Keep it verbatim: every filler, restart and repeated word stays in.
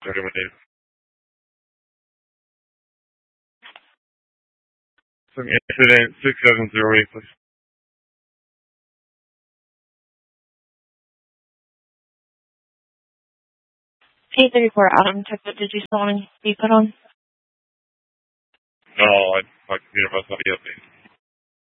Terminated. Some incident six seven zero eight, please. eight thirty-four Adam, check that. Did you still want to be put on? No, I, my computer must not be updated.